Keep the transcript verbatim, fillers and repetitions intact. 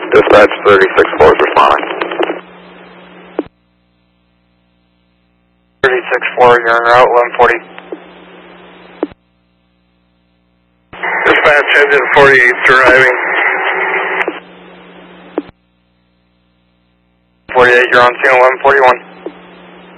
Dispatch thirty-six four is responding. thirty-six four, you're en route, eleven forty. Dispatch engine forty-eight arriving. forty-eight, you're on scene, eleven forty-one.